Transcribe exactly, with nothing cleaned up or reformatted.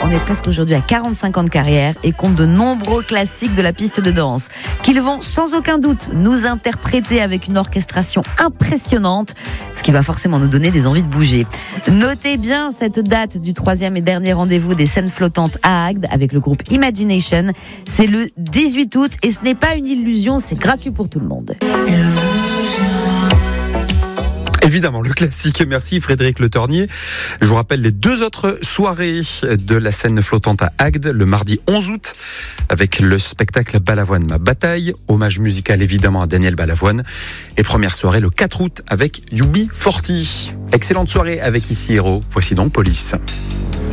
en est presque aujourd'hui à quarante-cinq ans de carrière et compte de nombreux classiques de la piste de danse qu'ils vont sans aucun doute nous interpréter avec une orchestration impressionnante, ce qui va forcément nous donner des envies de bouger. Notez bien cette date du troisième et dernier rendez-vous des scènes flottantes à Agde avec le groupe Imagination. C'est le dix-huit août et ce n'est pas une illusion, c'est gratuit pour tout le monde. Évidemment, le classique. Merci Frédéric Le Tornier. Je vous rappelle les deux autres soirées de la scène flottante à Agde, le mardi onze août avec le spectacle Balavoine ma bataille, hommage musical évidemment à Daniel Balavoine, et première soirée le quatre août avec U B quarante. Excellente soirée avec Ici Héros. Voici donc Police.